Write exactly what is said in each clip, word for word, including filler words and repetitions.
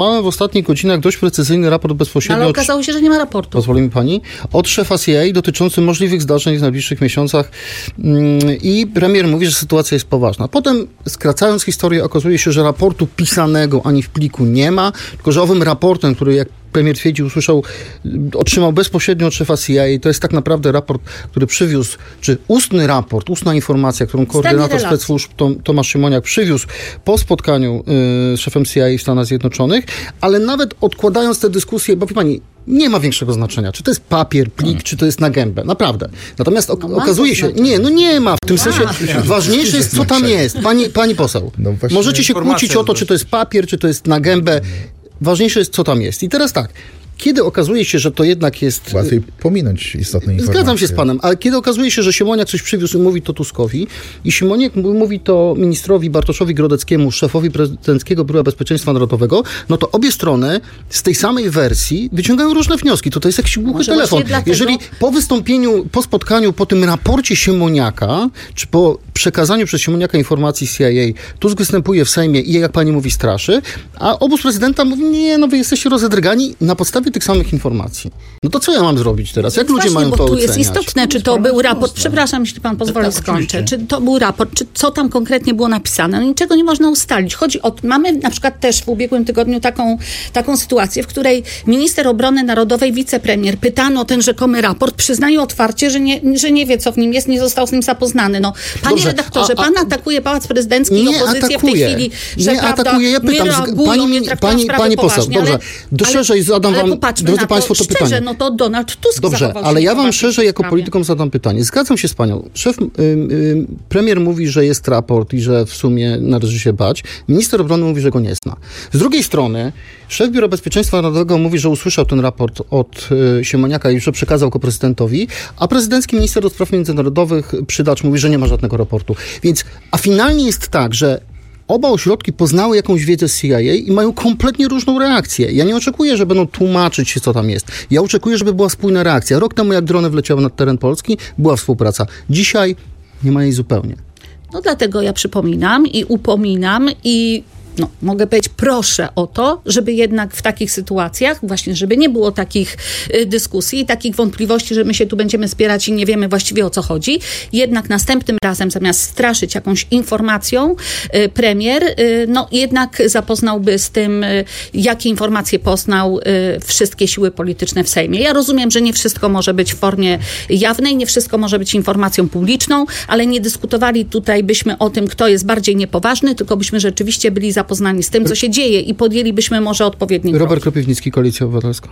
otrzymałem w ostatnich godzinach dość precyzyjny raport bezpośrednio... Ale okazało się, że nie ma raportu. Pozwoli mi pani. Od szefa C I A dotyczący możliwych zdarzeń w najbliższych miesiącach i premier mówi, że sytuacja jest poważna. Potem, skracając historię, okazuje się, że raportu pisanego ani w pliku nie ma, tylko że owym raportem, który jak premier twierdzi, usłyszał, otrzymał bezpośrednio od szefa C I A. To jest tak naprawdę raport, który przywiózł, czy ustny raport, ustna informacja, którą koordynator specsłużb Tomasz Siemoniak przywiózł po spotkaniu y, z szefem C I A w Stanach Zjednoczonych, ale nawet odkładając tę dyskusję, bo wie pani, nie ma większego znaczenia, czy to jest papier, plik, hmm. czy to jest na gębę. Naprawdę. Natomiast ok- no okazuje się, nie, no nie ma. W tym sensie ja, ważniejsze jest, co tam jest. Pani, pani poseł, no możecie się kłócić o to, czy to jest papier, czy to jest na gębę. Ważniejsze jest, co tam jest. I teraz tak, kiedy okazuje się, że to jednak jest... Łatwiej pominąć istotne informacje. Zgadzam się z panem, ale kiedy okazuje się, że Siemoniak coś przywiózł i mówi to Tuskowi i Siemoniak mówi to ministrowi Bartoszowi Grodeckiemu, szefowi prezydenckiego Biura Bezpieczeństwa Narodowego, no to obie strony z tej samej wersji wyciągają różne wnioski. To, to jest jakiś głuchy Może telefon. Dlatego... Jeżeli po wystąpieniu, po spotkaniu, po tym raporcie Siemoniaka, czy po przekazaniu przez Siemoniaka informacji C I A, Tusk występuje w Sejmie i jak pani mówi, straszy, a obóz prezydenta mówi, nie, no wy jesteście rozedrgani na podstawie tych samych informacji. No to co ja mam zrobić teraz? Jak ludzie mają to oceniać? Bo tu jest istotne, czy to był raport, przepraszam, jeśli pan pozwoli, tak, skończę, czy to był raport, czy co tam konkretnie było napisane. No niczego nie można ustalić. Chodzi o, mamy na przykład też w ubiegłym tygodniu taką, taką sytuację, w której minister obrony narodowej, wicepremier, pytano o ten rzekomy raport, przyznaje otwarcie, że nie, że nie wie, co w nim jest, nie został z nim zapoznany. No, panie Dobrze, redaktorze, a, a, pan atakuje Pałac Prezydencki i opozycję w tej chwili, że nie prawda, atakuje, ja pytam, nie reagują, pani, nie traktują pani, sprawy pani poseł, poważnie. dobrze, Ale, do szerzej zadam wam, drodzy państwo, to szczerze, pytanie. No to Donald Tusk Dobrze, ale ja wam szerzej jako politykom zadam pytanie. Zgadzam się z panią. Szef, y, y, premier mówi, że jest raport i że w sumie należy się bać. Minister obrony mówi, że go nie zna. Z drugiej strony szef Biura Bezpieczeństwa Narodowego mówi, że usłyszał ten raport od y, Siemoniaka i że przekazał go prezydentowi, a prezydencki minister do spraw międzynarodowych Przydacz mówi, że nie ma żadnego raportu. Więc, a finalnie jest tak, że oba ośrodki poznały jakąś wiedzę z C I A i mają kompletnie różną reakcję. Ja nie oczekuję, że będą tłumaczyć się, co tam jest. Ja oczekuję, żeby była spójna reakcja. Rok temu, jak drony wleciały na teren Polski, była współpraca. Dzisiaj nie ma jej zupełnie. No dlatego ja przypominam i upominam i no, mogę powiedzieć, proszę o to, żeby jednak w takich sytuacjach, właśnie żeby nie było takich y, dyskusji i takich wątpliwości, że my się tu będziemy spierać i nie wiemy właściwie o co chodzi. Jednak następnym razem, zamiast straszyć jakąś informacją, y, premier, y, no jednak zapoznałby z tym, y, jakie informacje poznał y, wszystkie siły polityczne w Sejmie. Ja rozumiem, że nie wszystko może być w formie jawnej, nie wszystko może być informacją publiczną, ale nie dyskutowali tutaj byśmy o tym, kto jest bardziej niepoważny, tylko byśmy rzeczywiście byli zapoznani z tym, co się dzieje i podjęlibyśmy może odpowiedni krok. Robert Kropiwnicki, Koalicja Obywatelska.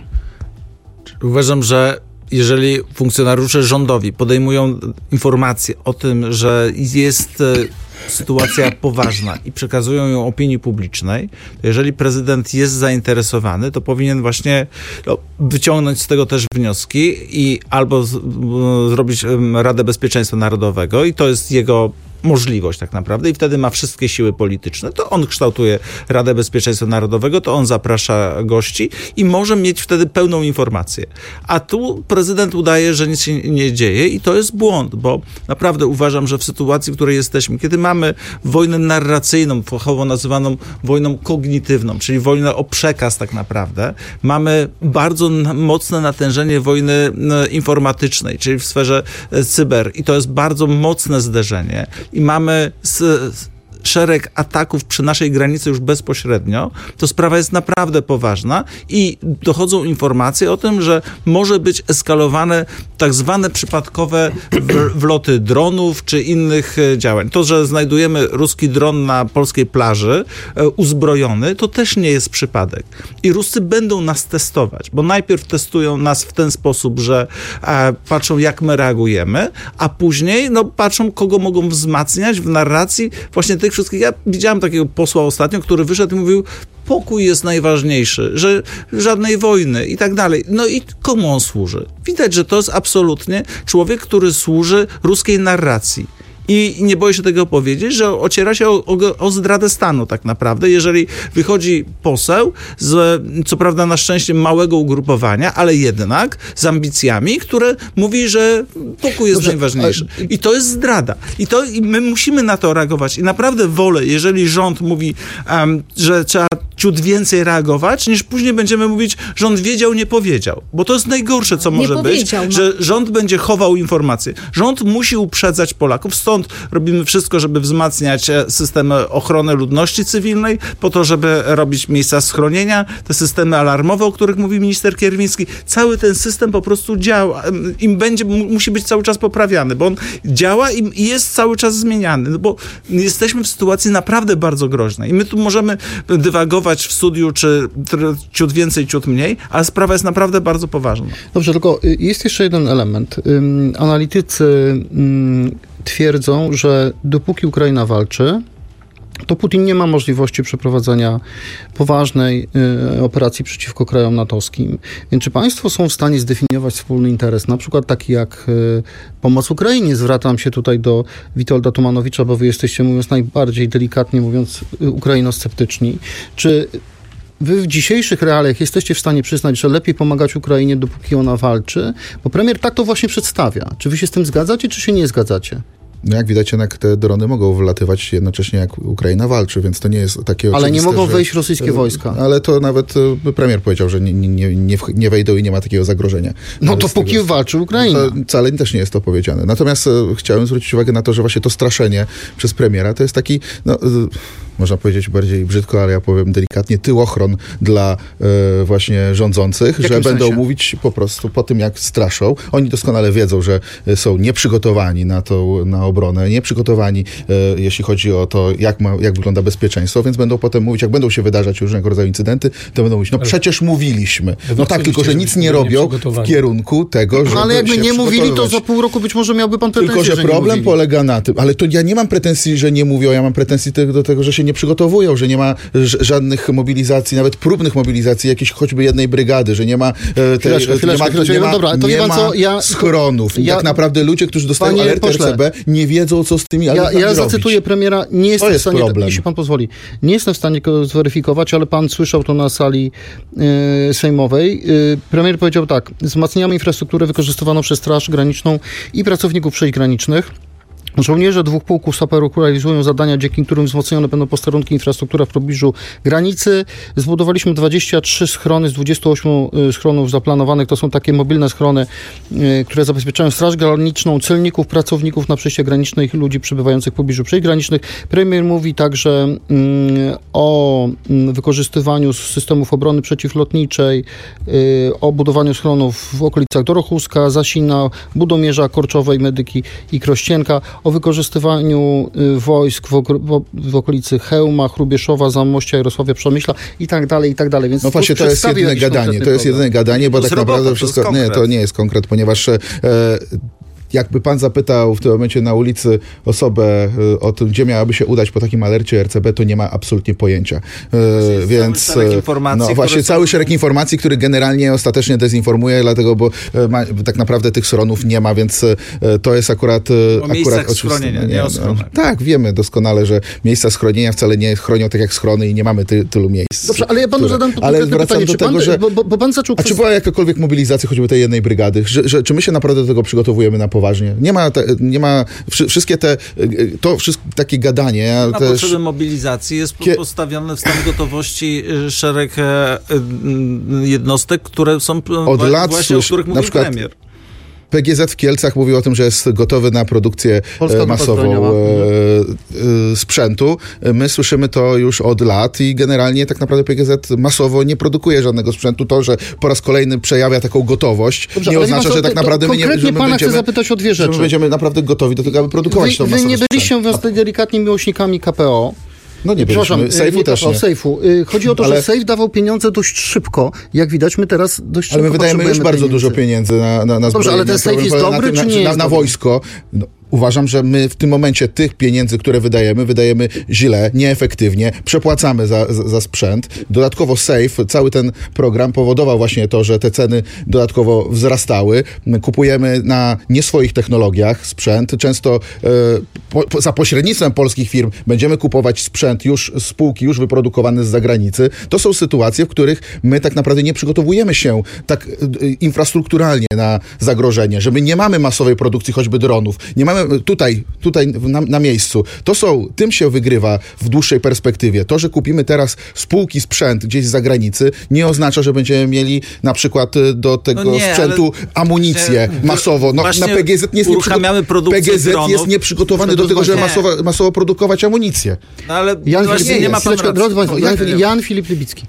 Uważam, że jeżeli funkcjonariusze rządowi podejmują informacje o tym, że jest sytuacja poważna i przekazują ją opinii publicznej, to jeżeli prezydent jest zainteresowany, to powinien właśnie no, wyciągnąć z tego też wnioski i albo z, zrobić Radę Bezpieczeństwa Narodowego i to jest jego możliwość tak naprawdę i wtedy ma wszystkie siły polityczne. To on kształtuje Radę Bezpieczeństwa Narodowego, to on zaprasza gości i może mieć wtedy pełną informację. A tu prezydent udaje, że nic się nie dzieje i to jest błąd, bo naprawdę uważam, że w sytuacji, w której jesteśmy, kiedy mamy wojnę narracyjną, fachowo nazywaną wojną kognitywną, czyli wojnę o przekaz tak naprawdę, mamy bardzo mocne natężenie wojny informatycznej, czyli w sferze cyber i to jest bardzo mocne zderzenie. I mamy z, szereg ataków przy naszej granicy już bezpośrednio, to sprawa jest naprawdę poważna i dochodzą informacje o tym, że może być eskalowane tak zwane przypadkowe wloty dronów czy innych działań. To, że znajdujemy ruski dron na polskiej plaży uzbrojony, to też nie jest przypadek. I Ruscy będą nas testować, bo najpierw testują nas w ten sposób, że e, patrzą, jak my reagujemy, a później no, patrzą, kogo mogą wzmacniać w narracji właśnie tych wszystkich. Ja widziałem takiego posła ostatnio, który wyszedł i mówił, pokój jest najważniejszy, że żadnej wojny i tak dalej. No i komu on służy? Widać, że to jest absolutnie człowiek, który służy ruskiej narracji. I nie boję się tego powiedzieć, że ociera się o, o, o zdradę stanu tak naprawdę, jeżeli wychodzi poseł z, co prawda na szczęście małego ugrupowania, ale jednak z ambicjami, które mówi, że pokój jest Dobrze, najważniejszy. Ale... I to jest zdrada. I, to, I my musimy na to reagować. I naprawdę wolę, jeżeli rząd mówi, um, że trzeba ciut więcej reagować, niż później będziemy mówić, rząd wiedział, nie powiedział. Bo to jest najgorsze, co nie może być, no. że rząd będzie chował informacje. Rząd musi uprzedzać Polaków, stąd robimy wszystko, żeby wzmacniać system ochrony ludności cywilnej, po to, żeby robić miejsca schronienia, te systemy alarmowe, o których mówi minister Kierwiński. Cały ten system po prostu działa. Im będzie, musi być cały czas poprawiany, bo on działa i jest cały czas zmieniany, no bo jesteśmy w sytuacji naprawdę bardzo groźnej i my tu możemy dywagować w studiu, czy ciut więcej, ciut mniej, ale sprawa jest naprawdę bardzo poważna. Dobrze, tylko jest jeszcze jeden element. Analitycy twierdzą, że dopóki Ukraina walczy, to Putin nie ma możliwości przeprowadzenia poważnej y, operacji przeciwko krajom natowskim. Więc czy państwo są w stanie zdefiniować wspólny interes, na przykład taki jak y, pomoc Ukrainie? Zwracam się tutaj do Witolda Tumanowicza, bo wy jesteście, mówiąc najbardziej delikatnie mówiąc, y, ukrainosceptyczni. Czy wy w dzisiejszych realiach jesteście w stanie przyznać, że lepiej pomagać Ukrainie, dopóki ona walczy? Bo premier tak to właśnie przedstawia. Czy wy się z tym zgadzacie, czy się nie zgadzacie? No jak widać, jednak te drony mogą wylatywać jednocześnie jak Ukraina walczy, więc to nie jest takie oczywiste. Ale nie mogą że, wejść rosyjskie wojska. Ale to nawet premier powiedział, że nie, nie, nie, nie wejdą i nie ma takiego zagrożenia. No to póki tego, walczy Ukraina. To wcale też nie jest to powiedziane. Natomiast chciałem zwrócić uwagę na to, że właśnie to straszenie przez premiera to jest taki, no, można powiedzieć bardziej brzydko, ale ja powiem delikatnie, tyłochron dla e, właśnie rządzących, że sensie? Będą mówić po prostu po tym, jak straszą. Oni doskonale wiedzą, że są nieprzygotowani na tą, na obronę, nieprzygotowani, e, jeśli chodzi o to, jak, ma, jak wygląda bezpieczeństwo, więc będą potem mówić, jak będą się wydarzać różnego rodzaju incydenty, to będą mówić, no ale przecież mówiliśmy. No tak, tylko że nic nie robią w kierunku tego, żeby no, ale jakby się nie mówili, to za pół roku być może miałby pan pretensje, tylko, że, że problem polega na tym, ale to ja nie mam pretensji, że nie mówią, ja mam pretensji te, do tego, że się nie przygotowują, że nie ma ż- żadnych mobilizacji, nawet próbnych mobilizacji, jakiejś choćby jednej brygady, że nie ma e, tej, chwileczkę, chwileczkę, nie ma, chwileczkę. nie ma, Dobra, to nie wie pan ma co, ja, schronów. I ja, tak naprawdę ludzie, którzy dostają panie alert pośle, R C B, nie wiedzą, co z tymi alertami Ja, ja robić. zacytuję premiera, nie jestem to jest w stanie, problem. jeśli pan pozwoli, nie jestem w stanie go zweryfikować, ale pan słyszał to na sali y, sejmowej. Y, premier powiedział tak: wzmacniamy infrastrukturę wykorzystywaną przez Straż Graniczną i pracowników przejść granicznych. Żołnierze dwóch pułków saperów realizują zadania, dzięki którym wzmocnione będą posterunki, infrastruktura w pobliżu granicy. Zbudowaliśmy dwadzieścia trzy schrony z dwudziestu ośmiu schronów zaplanowanych. To są takie mobilne schrony, które zabezpieczają Straż Graniczną, celników, pracowników na przejściach granicznych, ludzi przebywających w pobliżu przejść granicznych. Premier mówi także mm, o wykorzystywaniu systemów obrony przeciwlotniczej, y, o budowaniu schronów w okolicach Dorochuska, Zasina, Budomierza, Korczowej, Medyki i Krościenka, o wykorzystywaniu y, wojsk w, ok- w okolicy Chełma, Hrubieszowa, Zamościa, Jarosławia, Przemyśla i tak dalej, i tak dalej. Więc no właśnie, to jest jedyne gadanie. To jest jedyne gadanie, bo to tak robota, naprawdę to wszystko... Nie, to nie jest konkret, ponieważ... E, Jakby pan zapytał w tym momencie na ulicy osobę y, o tym, gdzie miałaby się udać po takim alercie R C B, to nie ma absolutnie pojęcia. Y, więc cały szereg informacji, no właśnie cały są... szereg informacji, który generalnie ostatecznie dezinformuje, dlatego, bo y, ma, tak naprawdę tych schronów nie ma, więc y, to jest akurat... Y, o miejscach schronienia, nie, nie o schronach. No, tak, wiemy doskonale, że miejsca schronienia wcale nie chronią tak jak schrony i nie mamy ty, tylu miejsc. Dobrze, ale ja panu które... zadam ale konkretne pytanie, do czy tego, pan, że... bo, bo, bo pan zaczął... A czy była jakakolwiek mobilizacja choćby tej jednej brygady? Że, że, czy my się naprawdę do tego przygotowujemy na poważnie? Nie ma, te, nie ma wszystkie te, to wszystko, takie gadanie. Na też... potrzeby mobilizacji jest Kie... postawiony w stan gotowości szereg jednostek, które są od lat właśnie, słysz... o których mówił premier. P G Z w Kielcach mówił o tym, że jest gotowy na produkcję Polska masową e, e, sprzętu. My słyszymy to już od lat i generalnie tak naprawdę P G Z masowo nie produkuje żadnego sprzętu. To, że po raz kolejny przejawia taką gotowość, Dobrze, nie oznacza, że tak naprawdę my nie konkretnie pana chcę zapytać o dwie rzeczy. Że my będziemy naprawdę gotowi do tego, aby produkować wy, tą masową Wy nie byliście, sprzęt. mówiąc tak delikatnie, miłośnikami K P O. No nie byliśmy. Sejfu też nie. Sejfu. Chodzi o to, ale... że Sejf dawał pieniądze dość szybko. Jak widać, my teraz dość ale szybko my wydajemy już bardzo pieniędzy. dużo pieniędzy na, na, na Dobrze, ale ten Sejf jest dobry, na, czy nie na, jest na, na wojsko. No. Uważam, że my w tym momencie tych pieniędzy, które wydajemy, wydajemy źle, nieefektywnie, przepłacamy za, za, za sprzęt. Dodatkowo Safe, cały ten program powodował właśnie to, że te ceny dodatkowo wzrastały. Kupujemy na nie swoich technologiach sprzęt. Często e, po, po, za pośrednictwem polskich firm będziemy kupować sprzęt już z spółki, już wyprodukowany z zagranicy. To są sytuacje, w których my tak naprawdę nie przygotowujemy się tak e, infrastrukturalnie na zagrożenie, że my nie mamy masowej produkcji choćby dronów, nie mamy wspomniałem tutaj, tutaj na, na miejscu, to są, tym się wygrywa w dłuższej perspektywie. To, że kupimy teraz spółki sprzęt gdzieś z zagranicy, nie oznacza, że będziemy mieli na przykład do tego No nie, sprzętu amunicję masowo. No, na P G Z nie jest uruchamiamy produkcję P G Z dronów. jest nieprzygotowany do tego, żeby Nie. masowo, masowo produkować amunicję. No, ale Jan, właśnie Filip, nie ma pan chwileczkę, racji. drodzy Państwo, Jan, Nie. Jan Filip Libicki.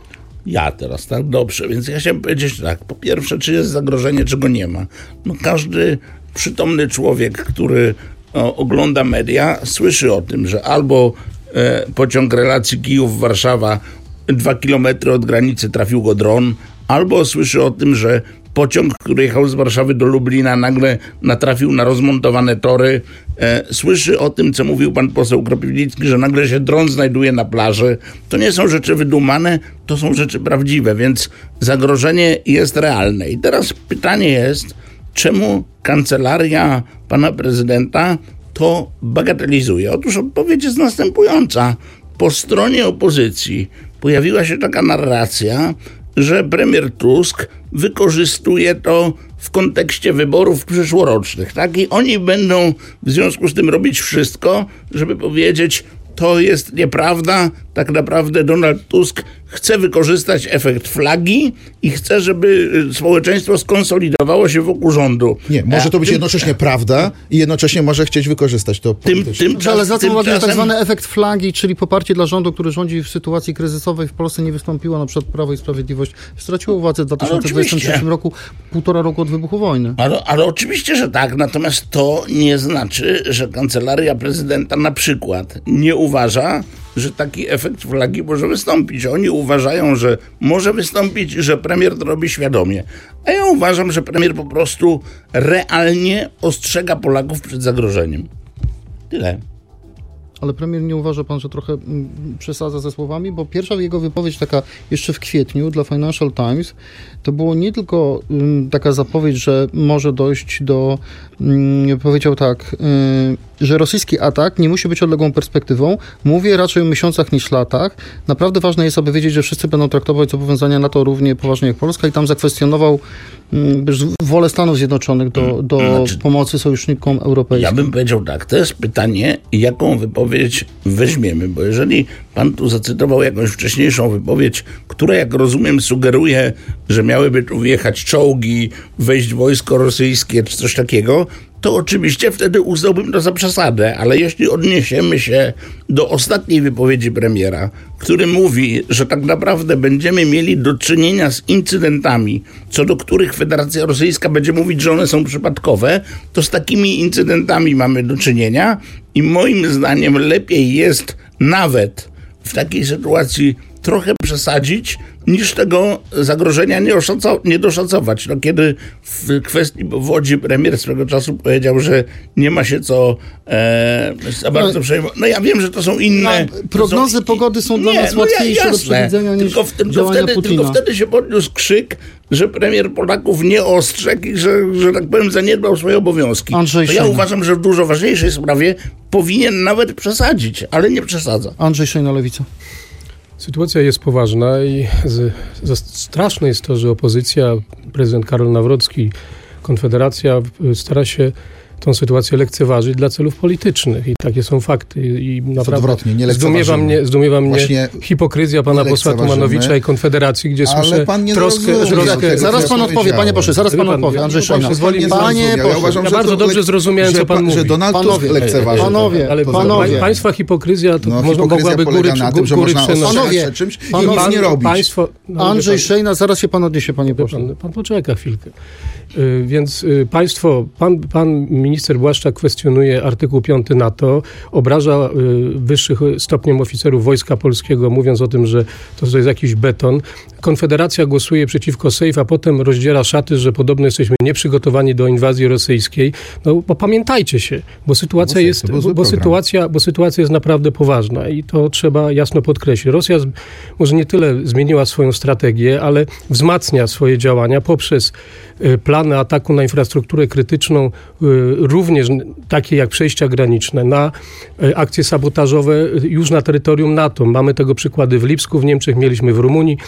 Ja teraz, tak? Dobrze, więc ja chciałem powiedzieć tak. Po pierwsze, czy jest zagrożenie, czego nie ma? No każdy przytomny człowiek, który o, ogląda media, słyszy o tym, że albo e, pociąg relacji Kijów-Warszawa dwa kilometry od granicy trafił go dron, albo słyszy o tym, że pociąg, który jechał z Warszawy do Lublina, nagle natrafił na rozmontowane tory. E, słyszy o tym, co mówił pan poseł Kropiwnicki, że nagle się dron znajduje na plaży. To nie są rzeczy wydumane, to są rzeczy prawdziwe, więc zagrożenie jest realne. I teraz pytanie jest, czemu kancelaria pana prezydenta to bagatelizuje? Otóż odpowiedź jest następująca. Po stronie opozycji pojawiła się taka narracja, że premier Tusk wykorzystuje to w kontekście wyborów przyszłorocznych, tak? I oni będą w związku z tym robić wszystko, żeby powiedzieć, to jest nieprawda, tak naprawdę Donald Tusk chce wykorzystać efekt flagi i chce, żeby społeczeństwo skonsolidowało się wokół rządu. Nie, może to być tym, jednocześnie prawda i jednocześnie może chcieć wykorzystać to Tym, politycznie. tym Dobrze, ale zwracam uwagę na tak tymczasem- zwany efekt flagi, czyli poparcie dla rządu, który rządzi w sytuacji kryzysowej w Polsce nie wystąpiło, na przykład Prawo i Sprawiedliwość straciło władzę w dwa tysiące dwudziestym trzecim oczywiście. roku, półtora roku od wybuchu wojny. Ale, ale oczywiście, że tak, natomiast to nie znaczy, że kancelaria prezydenta na przykład nie uważa, że taki efekt flagi może wystąpić. Oni uważają, że może wystąpić i że premier to robi świadomie. A ja uważam, że premier po prostu realnie ostrzega Polaków przed zagrożeniem. Tyle. Ale premier, nie uważa pan, że trochę mm, przesadza ze słowami? Bo pierwsza jego wypowiedź taka jeszcze w kwietniu dla Financial Times to było nie tylko ym, taka zapowiedź, że może dojść do, ym, powiedział tak, y, że rosyjski atak nie musi być odległą perspektywą. Mówię raczej o miesiącach niż latach. Naprawdę ważne jest, aby wiedzieć, że wszyscy będą traktować zobowiązania NATO równie poważnie jak Polska i tam zakwestionował ym, wolę Stanów Zjednoczonych do, do Znaczy- pomocy sojusznikom europejskim. Ja bym powiedział tak, to jest pytanie, jaką wypowiedź weźmiemy, bo jeżeli pan tu zacytował jakąś wcześniejszą wypowiedź, która, jak rozumiem, sugeruje, że miałyby tu wjechać czołgi, wejść wojsko rosyjskie czy coś takiego, to oczywiście wtedy uznałbym to za przesadę, ale jeśli odniesiemy się do ostatniej wypowiedzi premiera, który mówi, że tak naprawdę będziemy mieli do czynienia z incydentami, co do których Federacja Rosyjska będzie mówić, że one są przypadkowe, to z takimi incydentami mamy do czynienia i moim zdaniem lepiej jest nawet w takiej sytuacji trochę przesadzić, niż tego zagrożenia nie, oszacow- nie doszacować. No, kiedy w kwestii powodzi premier swego czasu powiedział, że nie ma się co e, za bardzo przejmować. No ja wiem, że to są inne... No, prognozy to są, pogody są dla nas łatwiejsze do przewidzenia niż tylko, w- tylko, działania wtedy, Putina. tylko wtedy się podniósł krzyk, że premier Polaków nie ostrzegł i że, że tak powiem, zaniedbał swoje obowiązki. Andrzej to ja Szejna. uważam, że w dużo ważniejszej sprawie powinien nawet przesadzić, ale nie przesadza. Andrzej Szejna, Lewica. Sytuacja jest poważna i z, z, straszne jest to, że opozycja, prezydent Karol Nawrocki, Konfederacja stara się tą sytuację lekceważyć dla celów politycznych. I takie są fakty. I naprawdę odwrotnie, nie zdumiewa lekceważymy. mnie, zdumiewa mnie Właśnie hipokryzja pana nie posła lekceważymy. Tumanowicza i Konfederacji, gdzie Ale słyszę pan nie troskę... zrozumiał troskę tego, Zaraz co pan ja odpowie, panie pośle, zaraz pan Wie pan, odpowie. ja- Andrzej pan Szejna. pozwoli mi Panie zrozumiał. pośle, uważam, ja że bardzo to dobrze lek- zrozumiałem, że co pan pa- mówi. Że Donald Panowie, Tusk lekceważy. panowie, to. Ale To panowie. zrobił. państwa hipokryzja to No, można, hipokryzja mogłaby polega góry, na tym, że góry można przenosić. ostrzegać Panowie, przed czymś i panowie, nic nie robić. Państwo, no, Andrzej wie pan, Szejna, zaraz się pan odniesie, panie Wie pośle. Pan, pan poczeka chwilkę. Y, Więc y, państwo, pan, pan minister Błaszczak kwestionuje artykuł piąty NATO, obraża y, wyższych stopniem oficerów Wojska Polskiego, mówiąc o tym, że to jest jakiś beton. Konfederacja głosuje przeciwko Sejf, a potem rozdziera szaty, że podobno jesteśmy nieprzygotowani do inwazji rosyjskiej. No bo pamiętajcie się, bo sytuacja Sejf, jest, to był bo, zły bo, program. sytuacja, bo sytuacja jest naprawdę poważna i to trzeba jasno podkreślić. Rosja z, może nie tyle zmieniła swoją strategię, ale wzmacnia swoje działania poprzez y, plany ataku na infrastrukturę krytyczną, y, również n- takie jak przejścia graniczne, na y, akcje sabotażowe y, już na terytorium NATO. Mamy tego przykłady w Lipsku, w Niemczech, mieliśmy w Rumunii, ale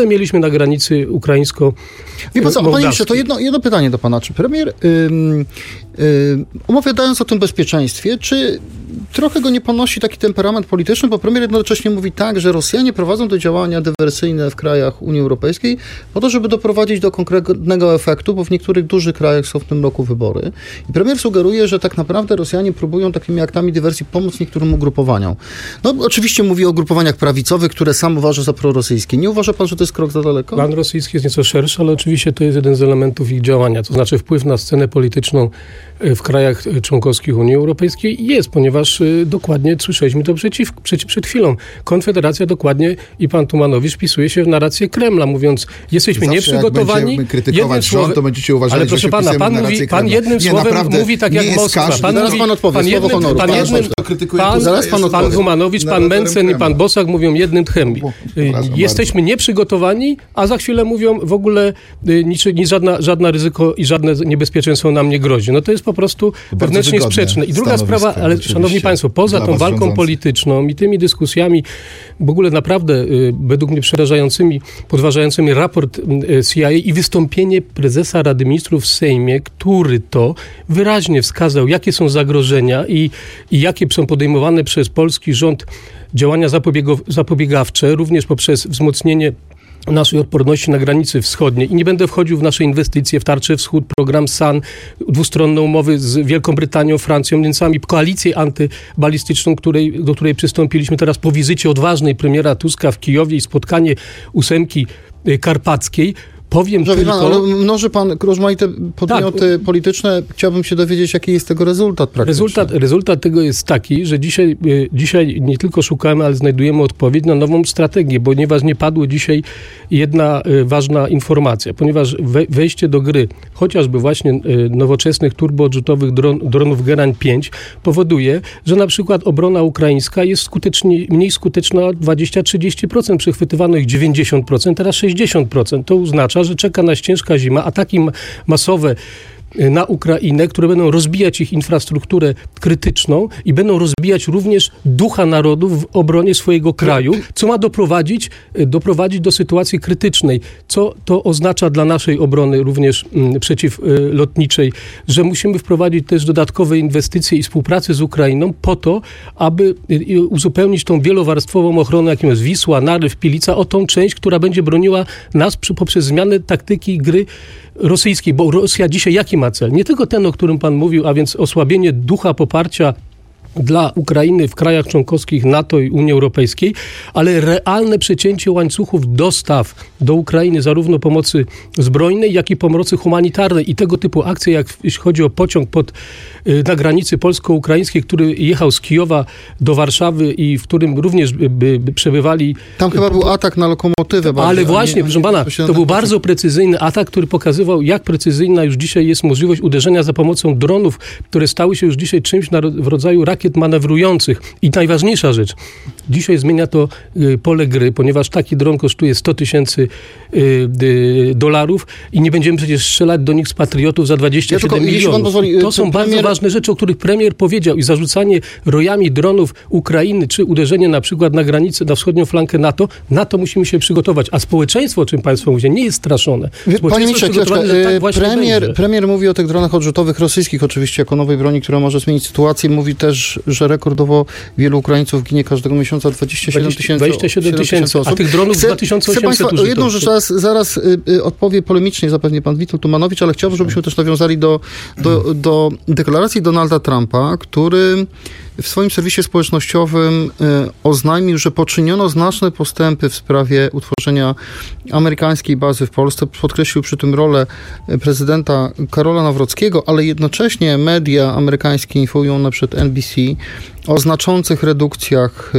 mieliśmy na granicy ukraińsko Wie pan co, panie ministrze, to jedno, jedno pytanie do pana. Czy premier, ym, ym, opowiadając o tym bezpieczeństwie, czy trochę go nie ponosi taki temperament polityczny, bo premier jednocześnie mówi tak, że Rosjanie prowadzą te działania dywersyjne w krajach Unii Europejskiej po to, żeby doprowadzić do konkretnego efektu, bo w niektórych dużych krajach są w tym roku wybory. I premier sugeruje, że tak naprawdę Rosjanie próbują takimi aktami dywersji pomóc niektórym ugrupowaniom. No oczywiście mówi o ugrupowaniach prawicowych, które sam uważa za prorosyjskie. Nie uważa pan, że to jest krok za daleko? Plan rosyjski jest nieco szerszy, ale oczywiście to jest jeden z elementów ich działania, to znaczy wpływ na scenę polityczną w krajach członkowskich Unii Europejskiej jest, ponieważ dokładnie słyszeliśmy to przeciw, przed, przed chwilą. Konfederacja dokładnie i pan Tumanowicz wpisuje się w narrację Kremla, mówiąc, jesteśmy Zawsze nieprzygotowani. Jak będziemy krytykować rząd, słowem, to będziecie uważali, ale proszę że pana, pan, mówi, pan jednym nie, słowem mówi tak jak Moskwa. Każdy, pan zaraz mówi, pan odpowie, pan słowo jednym, honoru. Pan, jednym, pan, zaraz pan, pan, pan Tumanowicz, pan Mencen i pan Bosak mówią jednym tchem. Jesteśmy bardzo. nieprzygotowani, a za chwilę mówią w ogóle nic, nic żadna, żadna ryzyko i żadne niebezpieczeństwo nam nie grozi. No to jest po prostu wewnętrznie sprzeczne. I druga sprawa, ale szanowni państwo, poza tą walką rządzący. polityczną i tymi dyskusjami, w ogóle naprawdę y, według mnie przerażającymi, podważającymi raport y, C I A i wystąpienie prezesa Rady Ministrów w Sejmie, który to wyraźnie wskazał, jakie są zagrożenia i, i jakie są podejmowane przez polski rząd działania zapobiegawcze, również poprzez wzmocnienie naszej odporności na granicy wschodniej. I nie będę wchodził w nasze inwestycje, w Tarczę Wschód, program S A N, dwustronne umowy z Wielką Brytanią, Francją, Niemcami, koalicję antybalistyczną, której, do której przystąpiliśmy teraz po wizycie odważnej premiera Tuska w Kijowie i spotkanie ósemki karpackiej. Powiem Że tylko... Ale mnoży pan rozmaite podmioty tak. polityczne. Chciałbym się dowiedzieć, jaki jest tego rezultat praktyczny. Rezultat, rezultat tego jest taki, że dzisiaj, dzisiaj nie tylko szukamy, ale znajdujemy odpowiedź na nową strategię, ponieważ nie padła dzisiaj jedna ważna informacja, ponieważ wejście do gry chociażby właśnie nowoczesnych turboodrzutowych dron, dronów Gerań pięć powoduje, że na przykład obrona ukraińska jest skutecznie, mniej skuteczna o dwadzieścia do trzydziestu procent, przechwytywano ich dziewięćdziesiąt procent, teraz sześćdziesiąt procent. To oznacza, że czeka nas ciężka zima, ataki masowe na Ukrainę, które będą rozbijać ich infrastrukturę krytyczną i będą rozbijać również ducha narodów w obronie swojego kraju, co ma doprowadzić, doprowadzić do sytuacji krytycznej. Co to oznacza dla naszej obrony również m, przeciwlotniczej, że musimy wprowadzić też dodatkowe inwestycje i współpracę z Ukrainą po to, aby y, uzupełnić tą wielowarstwową ochronę, jaką jest Wisła, Narew, Pilica, o tą część, która będzie broniła nas przy, poprzez zmianę taktyki gry rosyjskiej, bo Rosja dzisiaj jaki ma cel? Nie tylko ten, o którym pan mówił, a więc osłabienie ducha poparcia dla Ukrainy w krajach członkowskich NATO i Unii Europejskiej, ale realne przecięcie łańcuchów dostaw do Ukrainy, zarówno pomocy zbrojnej, jak i pomocy humanitarnej. I tego typu akcje, jak jeśli chodzi o pociąg pod, na granicy polsko-ukraińskiej, który jechał z Kijowa do Warszawy i w którym również by, by przebywali... Tam chyba był atak na lokomotywę. Bardziej, ale właśnie, nie, proszę pana, to, to był bardzo precyzyjny atak, który pokazywał, jak precyzyjna już dzisiaj jest możliwość uderzenia za pomocą dronów, które stały się już dzisiaj czymś na, w rodzaju rakiet manewrujących. I najważniejsza rzecz, dzisiaj zmienia to y, pole gry, ponieważ taki dron kosztuje sto tysięcy y, y, dolarów i nie będziemy przecież strzelać do nich z patriotów za dwadzieścia siedem ja milionów. Pozwoli, to są premier... bardzo ważne rzeczy, o których premier powiedział i zarzucanie rojami dronów Ukrainy, czy uderzenie na przykład na granicę, na wschodnią flankę NATO, na to musimy się przygotować. A społeczeństwo, o czym państwo mówicie, nie jest straszone. Panie ministrze, tak premier, będzie. premier mówi o tych dronach odrzutowych rosyjskich, oczywiście jako nowej broni, która może zmienić sytuację. Mówi też, że rekordowo wielu Ukraińców ginie każdego miesiąca, dwadzieścia siedem tysięcy dwadzieścia siedem tysięcy osób. A tych dronów dwa tysiące osiemset użyto. Jedną rzecz zaraz, zaraz y, y, odpowie polemicznie zapewnie pan Witold Tumanowicz, ale chciałbym, żebyśmy też nawiązali do, do, do deklaracji Donalda Trumpa, który w swoim serwisie społecznościowym y, oznajmił, że poczyniono znaczne postępy w sprawie utworzenia amerykańskiej bazy w Polsce. Podkreślił przy tym rolę prezydenta Karola Nawrockiego, ale jednocześnie media amerykańskie informują na przykład N B C o znaczących redukcjach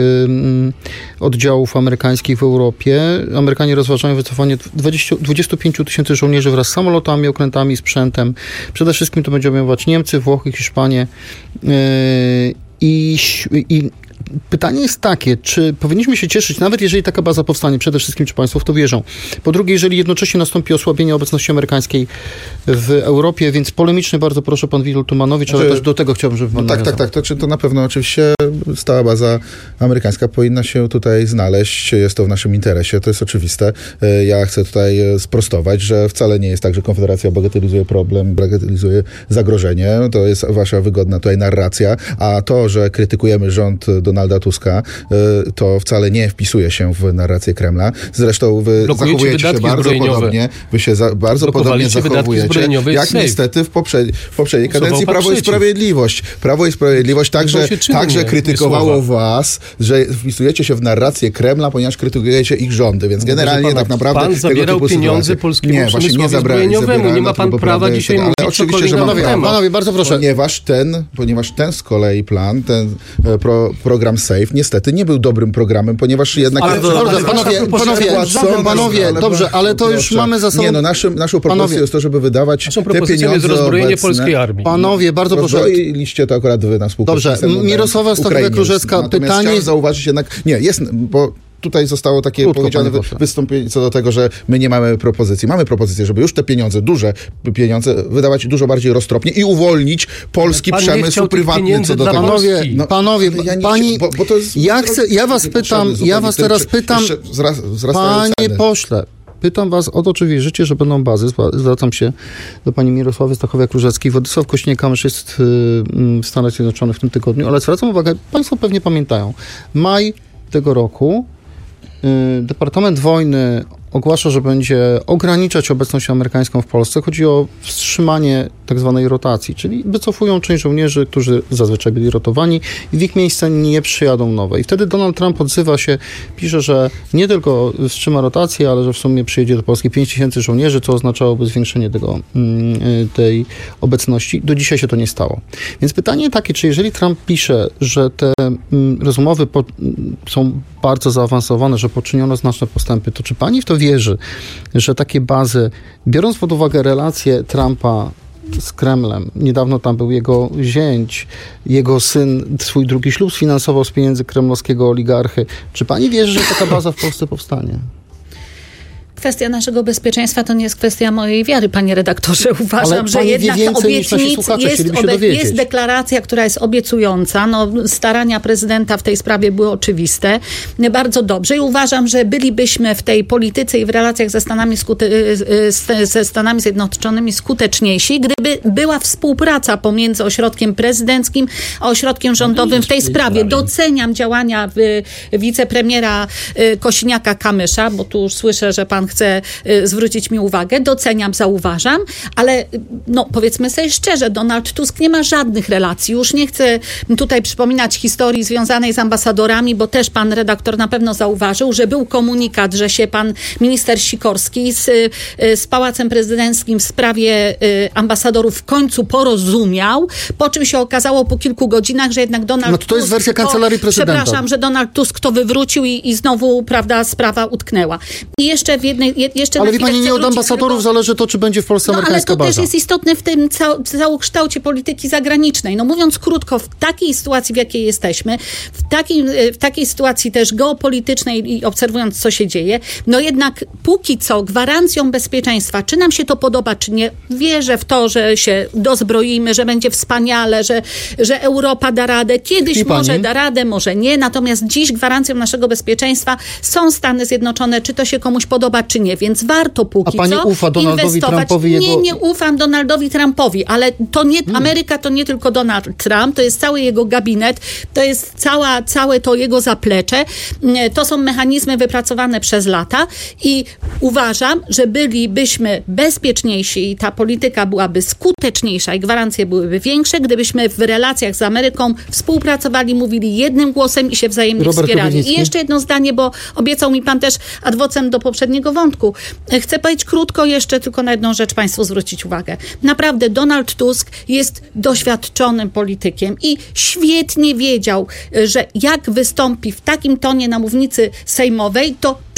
y, oddziałów amerykańskich w Europie. Amerykanie rozważają wycofanie dwudziestu pięciu tysięcy żołnierzy wraz z samolotami, okrętami, sprzętem. Przede wszystkim to będzie obejmować Niemcy, Włochy, Hiszpanię. Y, I, I pytanie jest takie, czy powinniśmy się cieszyć, nawet jeżeli taka baza powstanie, przede wszystkim, czy państwo w to wierzą. Po drugie, jeżeli jednocześnie nastąpi osłabienie obecności amerykańskiej w Europie, więc polemicznie bardzo proszę pan Witold Tumanowicz, ale Znaczy, też do tego chciałbym, żeby pan no tak, nawiązał. tak, tak, to, czy to na pewno oczywiście stała baza amerykańska powinna się tutaj znaleźć, jest to w naszym interesie, to jest oczywiste. Ja chcę tutaj sprostować, że wcale nie jest tak, że Konfederacja bagatelizuje problem, bagatelizuje zagrożenie, to jest wasza wygodna tutaj narracja, a to, że krytykujemy rząd Donalda Tuska, to wcale nie wpisuje się w narrację Kremla. Zresztą wy Blokujecie zachowujecie się bardzo zbrojeniowe. podobnie, wy się za, bardzo podobnie zachowujecie, jak safe. niestety w, poprze w poprzedniej kadencji Sobopa Prawo i przeciw. Sprawiedliwość. Prawo i Sprawiedliwość także, także krytykowało was, że wpisujecie się w narrację Kremla, ponieważ krytykujecie ich rządy, więc generalnie pana, tak naprawdę pan tego zabierał typu pieniądze sytuacje. polskiemu Nie, właśnie nie przemysłowi zabrałem. zbrojeniowemu. Nie ma pan prawa dzisiaj ale mówić oczywiście, że cokolwiek mam na Panowie, temat. panowie, bardzo proszę. Ponieważ ten, ponieważ ten z kolei plan, ten e, pro, program SAFE niestety nie był dobrym programem, ponieważ jednak... Ale Dobrze, dobrze, panowie, panowie, Płacą, panowie, ale dobrze, ale to już proszę. mamy za sobą... Nie, no naszym, naszą propozycją Panowie. jest to, żeby wydawać Naszą te propozycją jest pieniądze rozbrojenie obecne. polskiej armii. Panowie, bardzo proszę. Rozbroiliście to akurat wy na współpracę. Dobrze, Mirosława Stachowiak-Różecka, pytanie- Chciałem zauważyć jednak... Nie, jest, bo... Tutaj zostało takie Krótko, powiedziane panie wy, pośle. wystąpienie co do tego, że my nie mamy propozycji. Mamy propozycję, żeby już te pieniądze, duże pieniądze, wydawać dużo bardziej roztropnie i uwolnić polski Pan nie przemysł chciał tych prywatny pieniędzy co do dla tego. Panowie, Polski. No, panowie, ja nie pani, chcę, bo, bo to jest, ja chcę, ja was pytam, ja was teraz pytam, panie pośle, pytam was o to, czy wierzycie, że będą bazy, zwracam się do pani Mirosławy Stachowiak-Różeckiej, Władysław Kośniak-Kamysz jest w Stanach Zjednoczonych w tym tygodniu, ale zwracam uwagę, państwo pewnie pamiętają, maj tego roku Departament Wojny ogłasza, że będzie ograniczać obecność amerykańską w Polsce. Chodzi o wstrzymanie tak zwanej rotacji, czyli wycofują część żołnierzy, którzy zazwyczaj byli rotowani i w ich miejsce nie przyjadą nowe. I wtedy Donald Trump odzywa się, pisze, że nie tylko wstrzyma rotację, ale że w sumie przyjedzie do Polski pięć tysięcy żołnierzy, co oznaczałoby zwiększenie tego, tej obecności. Do dzisiaj się to nie stało. Więc pytanie takie, czy jeżeli Trump pisze, że te rozmowy po, są bardzo zaawansowane, że poczyniono znaczne postępy, to czy pani w to wierzy, że takie bazy, biorąc pod uwagę relacje Trumpa z Kremlem, niedawno tam był jego zięć, jego syn swój drugi ślub sfinansował z pieniędzy kremlowskiego oligarchy, czy pani wierzy, że taka baza w Polsce powstanie? Kwestia naszego bezpieczeństwa to nie jest kwestia mojej wiary, panie redaktorze. Uważam, Ale że pani wie jednak więcej niż nasi obietnic słuchacze, jest, chcieliby się obe- dowiedzieć. jest deklaracja, która jest obiecująca. No, starania prezydenta w tej sprawie były oczywiste. Bardzo dobrze. I uważam, że bylibyśmy w tej polityce i w relacjach ze Stanami, skute- ze Stanami Zjednoczonymi skuteczniejsi, gdyby była współpraca pomiędzy ośrodkiem prezydenckim a ośrodkiem rządowym w tej sprawie. Doceniam działania y, wicepremiera y, Kosiniaka-Kamysza, bo tu już słyszę, że pan chce y, zwrócić mi uwagę. Doceniam, zauważam, ale no, powiedzmy sobie szczerze, Donald Tusk nie ma żadnych relacji. Już nie chcę tutaj przypominać historii związanej z ambasadorami, bo też pan redaktor na pewno zauważył, że był komunikat, że się pan minister Sikorski z, y, z Pałacem Prezydenckim w sprawie y, ambasadorów w końcu porozumiał, po czym się okazało po kilku godzinach, że jednak Donald No to, to jest Tusk wersja to, Kancelarii Prezydenta. Przepraszam, że Donald Tusk to wywrócił i, i znowu, prawda, sprawa utknęła. I jeszcze w jednej, je, jeszcze Ale na wie chwilę pani, chcę nie od wrócić ambasadorów tylko- zależy to, czy będzie w Polsce No ale amerykańska to baza. też jest istotne w tym cał, całokształcie polityki zagranicznej. No mówiąc krótko, w takiej sytuacji, w jakiej jesteśmy, w takiej, w takiej sytuacji też geopolitycznej i obserwując, co się dzieje, no jednak póki co gwarancją bezpieczeństwa, czy nam się to podoba, czy nie, wierzę w to, że się dozbroimy, że będzie wspaniale, że, że Europa da radę. Kiedyś I pani? może da radę, może nie, natomiast dziś gwarancją naszego bezpieczeństwa są Stany Zjednoczone, czy to się komuś podoba, czy nie, więc warto póki A pani co ufa Donaldowi inwestować. Trumpowi, Nie, jego- nie ufam Donaldowi Trumpowi, ale to nie, Ameryka to nie tylko Donald Trump, to jest cały jego gabinet, to jest cała, całe to jego zaplecze. To są mechanizmy wypracowane przez lata i uważam, że bylibyśmy bezpieczniejsi i ta polityka byłaby skuteczniejsza i gwarancje byłyby większe, gdybyśmy w relacjach z Ameryką współpracowali, mówili jednym głosem i się wzajemnie Robert wspierali. Kropiwnicki. I jeszcze jedno zdanie, bo obiecał mi pan też adwocem do poprzedniego wątku. Chcę powiedzieć krótko jeszcze tylko na jedną rzecz państwu zwrócić uwagę. Naprawdę Donald Tusk jest doświadczonym politykiem i świetnie wiedział, że jak wystąpi w takim tonie na mównicy sejmowej, to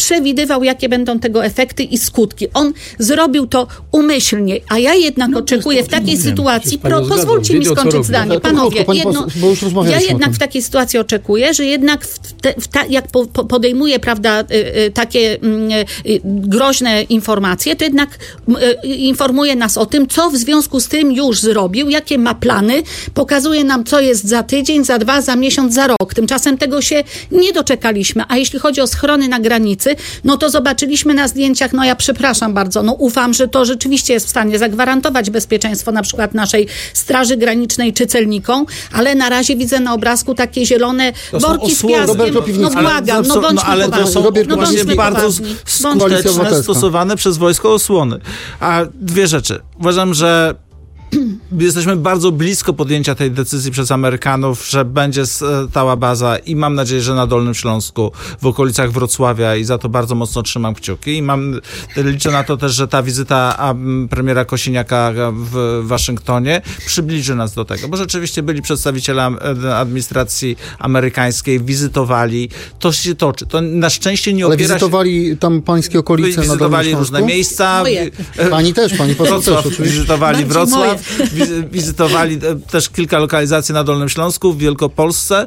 przewidywał, jakie będą tego efekty i skutki. On zrobił to umyślnie, a ja jednak no, oczekuję w takiej sytuacji, pro, pozwólcie mi skończyć zdanie, panowie, pani jedno, bo już ja jednak w takiej sytuacji oczekuję, że jednak w te, w ta, jak po, po podejmuje, prawda, y, y, takie y, y, groźne informacje, to jednak y, informuje nas o tym, co w związku z tym już zrobił, jakie ma plany, pokazuje nam, co jest za tydzień, za dwa, za miesiąc, za rok. Tymczasem tego się nie doczekaliśmy, a jeśli chodzi o schrony na granicy, no to zobaczyliśmy na zdjęciach, no ja przepraszam bardzo, no ufam, że to rzeczywiście jest w stanie zagwarantować bezpieczeństwo na przykład naszej Straży Granicznej czy celnikom, ale na razie widzę na obrazku takie zielone worki z piaskiem. No błagam, no bądźmy no, ale to są no, właśnie bardzo skuteczne stosowane przez wojsko osłony. A dwie rzeczy. Uważam, że jesteśmy bardzo blisko podjęcia tej decyzji przez Amerykanów, że będzie stała baza i mam nadzieję, że na Dolnym Śląsku, w okolicach Wrocławia i za to bardzo mocno trzymam kciuki i mam, liczę na to też, że ta wizyta premiera Kosiniaka w Waszyngtonie przybliży nas do tego, bo rzeczywiście byli przedstawiciele administracji amerykańskiej, wizytowali, to się toczy. To na szczęście nie Ale opiera wizytowali się... tam pańskie okolice na Dolnym Śląsku? Wizytowali różne miejsca. Moje. Pani też, pani poseł też oczywiście. Wizytowali Bardziej Wrocław. Wizytowali też kilka lokalizacji na Dolnym Śląsku, w Wielkopolsce.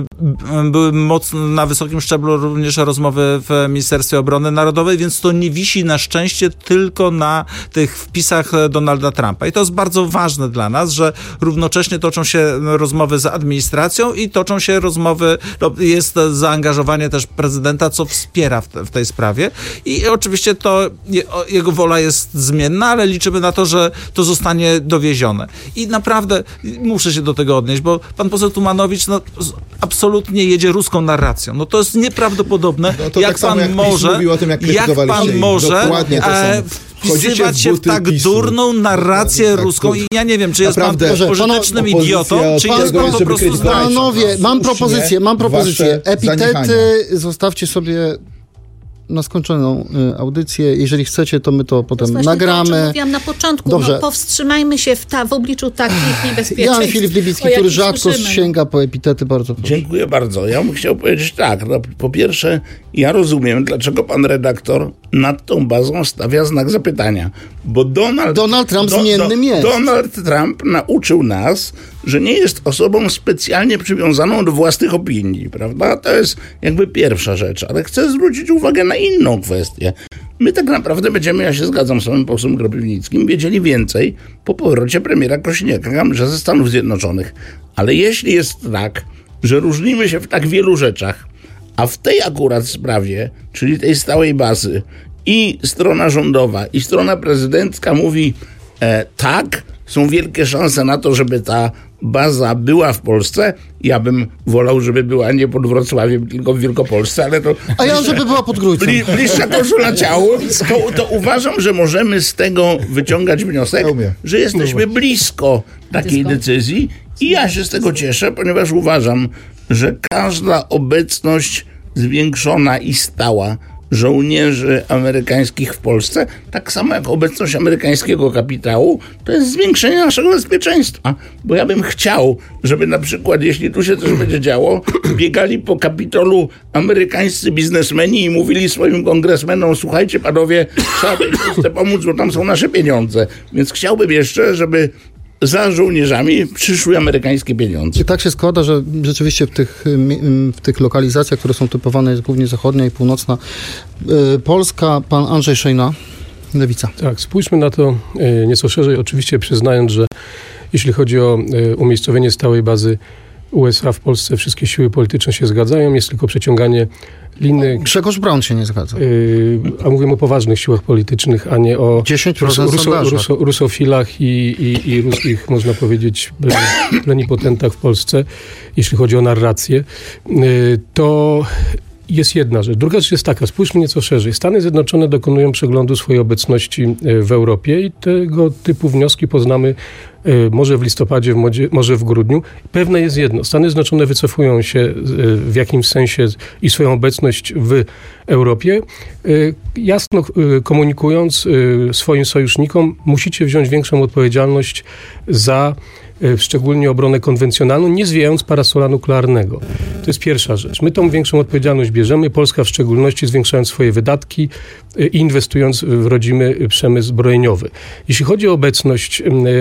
Były mocno na wysokim szczeblu również rozmowy w Ministerstwie Obrony Narodowej, więc to nie wisi na szczęście tylko na tych wpisach Donalda Trumpa. I to jest bardzo ważne dla nas, że równocześnie toczą się rozmowy z administracją i toczą się rozmowy, no, jest zaangażowanie też prezydenta, co wspiera w, te, w tej sprawie. I oczywiście to jego wola jest zmienna, ale liczymy na to, że to zostanie dowiezione. I naprawdę muszę się do tego odnieść, bo pan poseł Tumanowicz no, absolutnie jedzie ruską narracją. No to jest nieprawdopodobne, no to jak, tak pan jak może, o tym, jak, jak pan może e, wpisywać się w tak PiSu. durną narrację no, tak, ruską to... i ja nie wiem, czy jest Naprawdę, pan pożytecznym idiotą, czy jest pan po prostu zdrajcą. Panowie, mam propozycję, mam propozycję. Epitety zaniechania. Zostawcie sobie na skończoną y, audycję. Jeżeli chcecie, to my to potem to nagramy. To, mówiłam na początku. Dobrze. No, powstrzymajmy się w, ta, w obliczu takich niebezpieczeństw. Jan Filip Libicki, który rzadko słyszymy. sięga po epitety, bardzo proszę. Dziękuję bardzo. Ja bym chciał powiedzieć tak. No, po pierwsze, ja rozumiem, dlaczego pan redaktor nad tą bazą stawia znak zapytania. Bo Donald, Donald Trump do, zmiennym do, jest. Donald Trump nauczył nas, że nie jest osobą specjalnie przywiązaną do własnych opinii, prawda? To jest jakby pierwsza rzecz. Ale chcę zwrócić uwagę na inną kwestię. My tak naprawdę będziemy, ja się zgadzam z panem posłem Kropiwnickim, wiedzieli więcej po powrocie premiera Kosiniaka ze Stanów Zjednoczonych. Ale jeśli jest tak, że różnimy się w tak wielu rzeczach, a w tej akurat sprawie, czyli tej stałej bazy, i strona rządowa, i strona prezydencka mówi e, tak, są wielkie szanse na to, żeby ta baza była w Polsce. Ja bym wolał, żeby była nie pod Wrocławiem, tylko w Wielkopolsce, ale to... A ja, żeby była pod Grójcem. Bli, bliższa koszula ciału. To, to uważam, że możemy z tego wyciągać wniosek, że jesteśmy blisko takiej decyzji i ja się z tego cieszę, ponieważ uważam, że każda obecność zwiększona i stała żołnierzy amerykańskich w Polsce, tak samo jak obecność amerykańskiego kapitału, to jest zwiększenie naszego bezpieczeństwa. Bo ja bym chciał, żeby na przykład, jeśli tu się coś będzie działo, biegali po Kapitolu amerykańscy biznesmeni i mówili swoim kongresmenom: słuchajcie panowie, trzeba tej Polsce pomóc, bo tam są nasze pieniądze. Więc chciałbym jeszcze, żeby za żołnierzami przyszły amerykańskie pieniądze. I tak się składa, że rzeczywiście w tych, w tych lokalizacjach, które są typowane, jest głównie zachodnia i północna Polska, pan Andrzej Szejna, Lewica. Tak, spójrzmy na to nieco szerzej, oczywiście przyznając, że jeśli chodzi o umiejscowienie stałej bazy U S A w Polsce, wszystkie siły polityczne się zgadzają, jest tylko przeciąganie liny. Grzegorz Braun się nie zgadza. Yy, a mówimy o poważnych siłach politycznych, a nie o dziesięć procent ruso, ruso, ruso, rusofilach i, i, i ruskich, można powiedzieć, plenipotentach w Polsce, jeśli chodzi o narrację. Yy, to jest jedna rzecz. Druga rzecz jest taka, spójrzmy nieco szerzej. Stany Zjednoczone dokonują przeglądu swojej obecności w Europie i tego typu wnioski poznamy może w listopadzie, może w grudniu. Pewne jest jedno. Stany Zjednoczone wycofują się w jakimś sensie i swoją obecność w Europie, jasno komunikując swoim sojusznikom: musicie wziąć większą odpowiedzialność za szczególnie obronę konwencjonalną, nie zwijając parasola nuklearnego. To jest pierwsza rzecz. My tą większą odpowiedzialność bierzemy, Polska w szczególności zwiększając swoje wydatki i inwestując w rodzimy przemysł zbrojeniowy. Jeśli chodzi o obecność,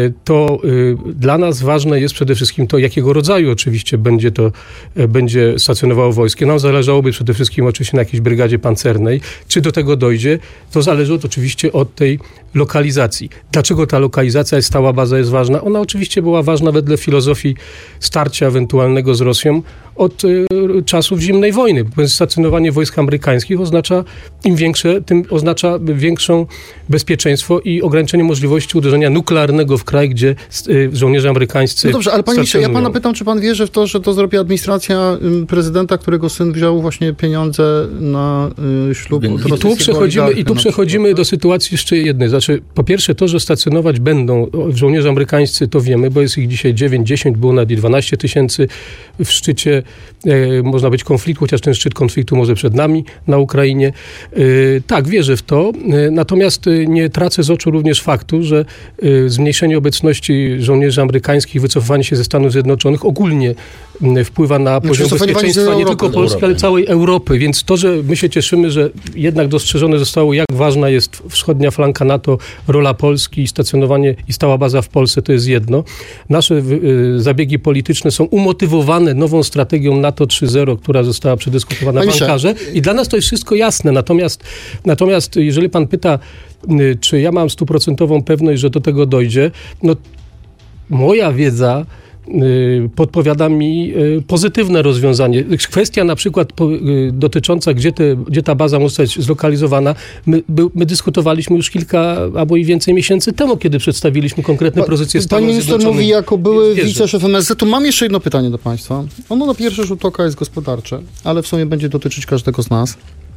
to dla nas ważne jest przede wszystkim to, jakiego rodzaju oczywiście będzie to, będzie stacjonowało wojsko. Nam zależałoby przede wszystkim oczywiście na jakiejś brygadzie pancernej. Czy do tego dojdzie, to zależy od, oczywiście od tej lokalizacji. Dlaczego ta lokalizacja, jest stała baza jest ważna? Ona oczywiście była ważna wedle filozofii starcia ewentualnego z Rosją od y, czasów zimnej wojny. Stacjonowanie wojsk amerykańskich oznacza im większe, tym oznacza większą bezpieczeństwo i ograniczenie możliwości uderzenia nuklearnego w kraj, gdzie y, żołnierze amerykańscy No dobrze, ale panie ministrze, ja pana pytam, czy pan wierzy w to, że to zrobi administracja prezydenta, którego syn wziął właśnie pieniądze na y, ślub? I tu przechodzimy, i tu przechodzimy przykład, do sytuacji jeszcze jednej. Znaczy, po pierwsze to, że stacjonować będą żołnierze amerykańscy, to wiemy, bo jest ich dzisiaj dziewięć, dziesięć, było nawet i dwanaście tysięcy w szczycie, e, można być konfliktu, chociaż ten szczyt konfliktu może przed nami na Ukrainie. E, tak, wierzę w to, e, natomiast e, nie tracę z oczu również faktu, że e, zmniejszenie obecności żołnierzy amerykańskich, wycofywanie się ze Stanów Zjednoczonych ogólnie m, wpływa na poziom bezpieczeństwa nie tylko Polski, ale całej Europy, więc to, że my się cieszymy, że jednak dostrzeżone zostało, jak ważna jest wschodnia flanka NATO, rola Polski i stacjonowanie i stała baza w Polsce, to jest jedno. Nasze y, zabiegi polityczne są umotywowane nową strategią NATO trzy zero, która została przedyskutowana w Ankarze i dla nas to jest wszystko jasne. Natomiast, natomiast jeżeli pan pyta, y, czy ja mam stuprocentową pewność, że do tego dojdzie, no moja wiedza podpowiada mi pozytywne rozwiązanie. Kwestia na przykład dotycząca, gdzie, te, gdzie ta baza może zostać zlokalizowana, my, my dyskutowaliśmy już kilka albo i więcej miesięcy temu, kiedy przedstawiliśmy konkretne pa, pozycje Stanów Pan minister mówi jako były wiceszef M S Z. Tu mam jeszcze jedno pytanie do państwa. Ono na pierwszy rzut oka jest gospodarcze, ale w sumie będzie dotyczyć każdego z nas.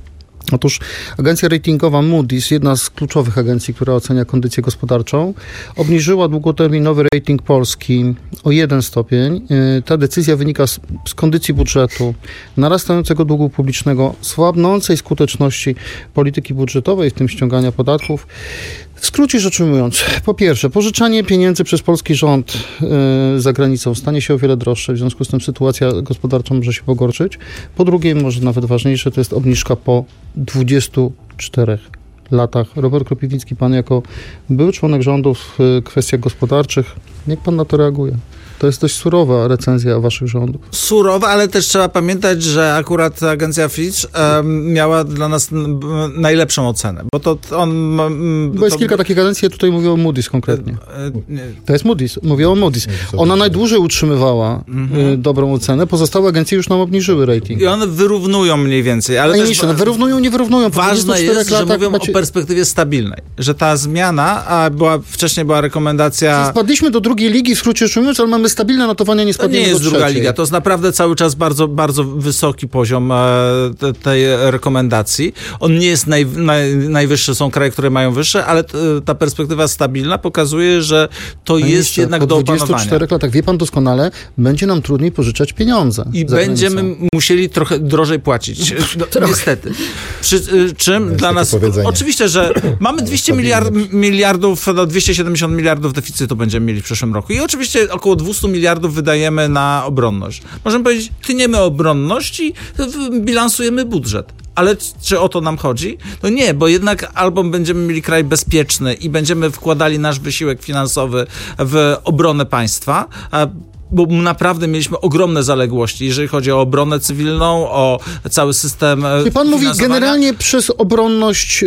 Otóż agencja ratingowa Moody's, jedna z kluczowych agencji, która ocenia kondycję gospodarczą, obniżyła długoterminowy rating Polski o jeden stopień. Ta decyzja wynika z, z kondycji budżetu, narastającego długu publicznego, słabnącej skuteczności polityki budżetowej, w tym ściągania podatków. W skrócie rzecz ujmując, po pierwsze, pożyczanie pieniędzy przez polski rząd yy, za granicą stanie się o wiele droższe, w związku z tym sytuacja gospodarcza może się pogorszyć. Po drugie, może nawet ważniejsze, to jest obniżka po dwudziestu czterech latach. Robert Kropiwnicki, pan jako były członek rządu w kwestiach gospodarczych, jak pan na to reaguje? To jest dość surowa recenzja waszych rządów. Surowa, ale też trzeba pamiętać, że akurat agencja Fitch um, miała dla nas m, najlepszą ocenę, bo to on... M, bo jest to... kilka takich agencji, ja tutaj mówię o Moody's konkretnie. To jest Moody's, mówię o Moody's. Ona najdłużej utrzymywała mhm. y, dobrą ocenę, pozostałe agencje już nam obniżyły rating. I one wyrównują mniej więcej, ale Panie też... ministrze, no wyrównują, nie wyrównują. Ważne jest, że mówią macie... o perspektywie stabilnej, że ta zmiana, a była, wcześniej była rekomendacja... Czyli spadliśmy do drugiej ligi, w skrócie rzecz ujmując, ale mamy stabilne notowania, nie spadniemy do To nie jest trzeciej. druga liga, to jest naprawdę cały czas bardzo, bardzo wysoki poziom e, te, tej rekomendacji. On nie jest naj, naj, najwyższy, są kraje, które mają wyższe, ale t, ta perspektywa stabilna pokazuje, że to Panie jest jeszcze, jednak po do opanowania. dwudziestu czterech latach, wie pan doskonale, będzie nam trudniej pożyczać pieniądze. I będziemy granicą. musieli trochę drożej płacić. No, niestety. Przy czym jest dla nas... powiedzenie. Oczywiście, że mamy dwieście miliard, miliardów, no dwieście siedemdziesiąt miliardów deficytu będziemy mieli w przyszłym roku. I oczywiście około dwieście miliardów wydajemy na obronność. Możemy powiedzieć, tniemy obronność i bilansujemy budżet. Ale czy o to nam chodzi? No nie, bo jednak albo będziemy mieli kraj bezpieczny i będziemy wkładali nasz wysiłek finansowy w obronę państwa, a bo naprawdę mieliśmy ogromne zaległości, jeżeli chodzi o obronę cywilną, o cały system Czyli pan mówi, generalnie przez obronność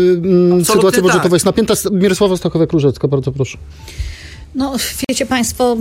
yy, sytuacja budżetowa tak. jest napięta. Mirosława Stachowiak-Różecka, bardzo proszę. No, wiecie państwo,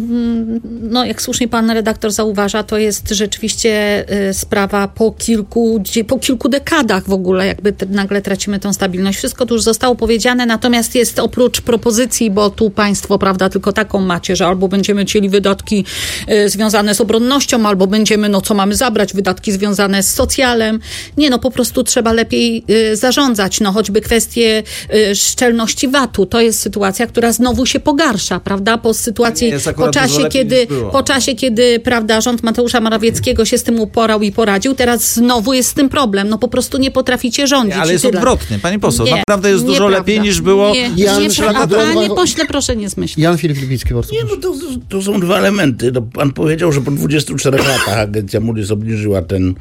no jak słusznie pan redaktor zauważa, to jest rzeczywiście y, sprawa po kilku, po kilku dekadach w ogóle, jakby t- nagle tracimy tą stabilność. Wszystko tu już zostało powiedziane, natomiast jest oprócz propozycji, bo tu państwo, prawda, tylko taką macie, że albo będziemy chcieli wydatki y, związane z obronnością, albo będziemy, no co mamy zabrać, wydatki związane z socjalem. Nie, no po prostu trzeba lepiej y, zarządzać, no choćby kwestie y, szczelności V A T-u. To jest sytuacja, która znowu się pogarsza, prawda? prawda, po sytuacji, Nie, jest akurat po czasie, dużo lepiej kiedy, niż było. po czasie, kiedy, prawda, rząd Mateusza Morawieckiego się z tym uporał i poradził, teraz znowu jest z tym problem. No po prostu nie potraficie rządzić. Nie, ale i jest tyle. odwrotnie, pani poseł. Nie, Naprawdę jest dużo nieprawda. lepiej niż było. Nie, Jan nie, Szlak- a panie pośle, proszę nie zmyślać. Jan Filip Libicki, bardzo Nie, proszę. no to, to są dwa elementy. No, pan powiedział, że po dwudziestu czterech latach agencja Moody's obniżyła ten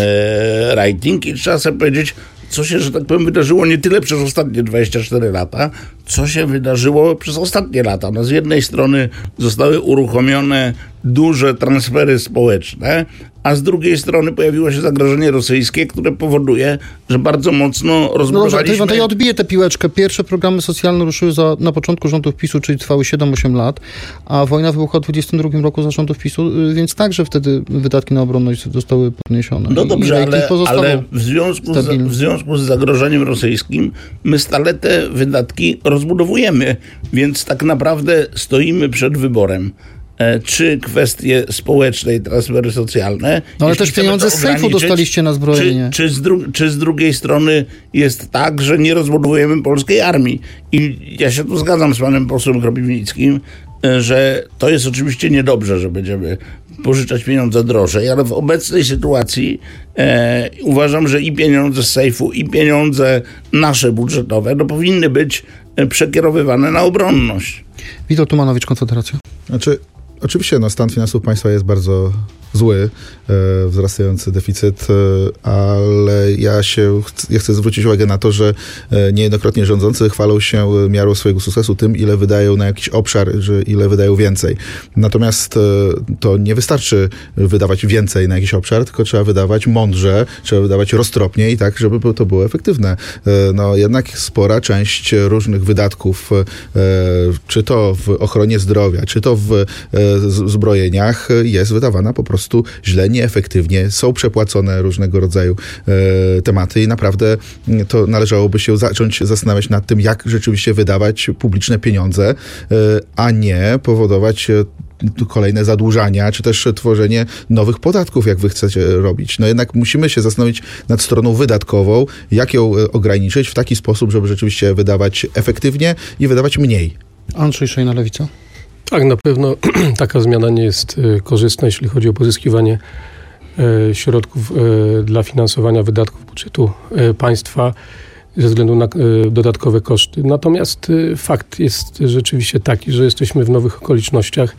e, rating i trzeba sobie powiedzieć, co się, że tak powiem, wydarzyło nie tyle przez ostatnie dwadzieścia cztery lata, co się wydarzyło przez ostatnie lata. No, z jednej strony zostały uruchomione duże transfery społeczne, a z drugiej strony pojawiło się zagrożenie rosyjskie, które powoduje, że bardzo mocno No dobrze, rozbudowaliśmy... to ja odbiję tę piłeczkę. Pierwsze programy socjalne ruszyły za, na początku rządów PiSu, czyli trwały siedem osiem lat, a wojna wybuchła w dwudziestym drugim roku za rządów PiSu, więc także wtedy wydatki na obronność zostały podniesione. No I- dobrze, i rating ale, pozostawał ale w, związku z, stabilny. w związku z zagrożeniem rosyjskim my stale te wydatki rozbudowujemy, więc tak naprawdę stoimy przed wyborem. E, czy kwestie społeczne i transfery socjalne. No ale jeśli też chcemy pieniądze to z sejfu ograniczyć, dostaliście na zbrojenie. Czy, czy, z dru- czy z drugiej strony jest tak, że nie rozbudowujemy polskiej armii? I ja się tu zgadzam z panem posłem Kropiwnickim, e, że to jest oczywiście niedobrze, że będziemy pożyczać pieniądze drożej, ale w obecnej sytuacji e, uważam, że i pieniądze z sejfu, i pieniądze nasze budżetowe no, powinny być e, przekierowywane na obronność. Witold Tumanowicz, Konfederacja. Znaczy, oczywiście no, stan finansów państwa jest bardzo zły, e, wzrastający deficyt, e, ale ja się ch- ja chcę zwrócić uwagę na to, że e, niejednokrotnie rządzący chwalą się miarą swojego sukcesu tym, ile wydają na jakiś obszar, że ile wydają więcej. Natomiast e, to nie wystarczy wydawać więcej na jakiś obszar, tylko trzeba wydawać mądrze, trzeba wydawać roztropnie i tak, żeby to było efektywne. E, no jednak spora część różnych wydatków, e, czy to w ochronie zdrowia, czy to w e, z- zbrojeniach jest wydawana po prostu źle, nieefektywnie, są przepłacone różnego rodzaju e, tematy i naprawdę m, to należałoby się zacząć zastanawiać nad tym, jak rzeczywiście wydawać publiczne pieniądze, e, a nie powodować e, kolejne zadłużania, czy też tworzenie nowych podatków, jak wy chcecie robić. No jednak musimy się zastanowić nad stroną wydatkową, jak ją e, ograniczyć w taki sposób, żeby rzeczywiście wydawać efektywnie i wydawać mniej. Andrzej Szejna, Lewica. Tak, na pewno taka zmiana nie jest e, korzystna, jeśli chodzi o pozyskiwanie e, środków e, dla finansowania wydatków budżetu e, państwa ze względu na e, dodatkowe koszty. Natomiast e, fakt jest rzeczywiście taki, że jesteśmy w nowych okolicznościach.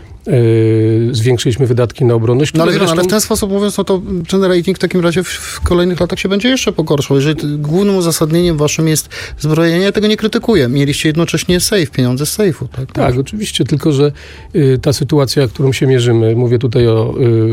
E, zwiększyliśmy wydatki na obronność. No ale, które ale zresztą- w ten sposób mówiąc, no to ten rating w takim razie w, w kolejnych latach się będzie jeszcze pogorszał. Jeżeli t- głównym uzasadnieniem waszym jest zbrojenie, ja tego nie krytykuję. Mieliście jednocześnie sejf, pieniądze z sejfu. Tak, Tak, oczywiście, tylko że y, ta sytuacja, którą się mierzymy, mówię tutaj o